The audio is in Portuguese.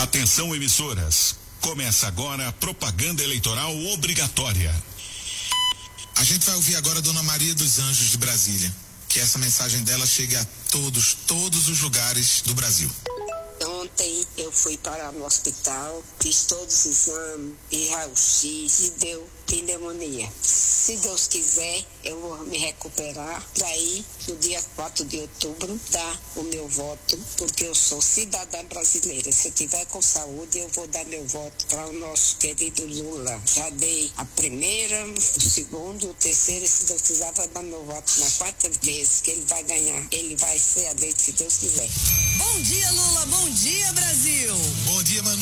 Atenção, emissoras. Começa agora a propaganda eleitoral obrigatória. A gente vai ouvir agora a Dona Maria dos Anjos de Brasília. Que essa mensagem dela chegue a todos os lugares do Brasil. Ontem eu fui para o hospital, fiz todos os exames, fiz raio-x e deu pneumonia. Se Deus quiser, eu vou me recuperar para ir no dia 4 de outubro dar o meu voto, porque eu sou cidadã brasileira. Se eu tiver com saúde, eu vou dar meu voto para o nosso querido Lula. Já dei a primeira, o segundo, o terceiro, e se Deus quiser, vai dar meu voto na quarta vez que ele vai ganhar. Ele vai ser eleito, se Deus quiser. Bom dia, Lula. Bom dia, Brasil. Bom dia, Manu.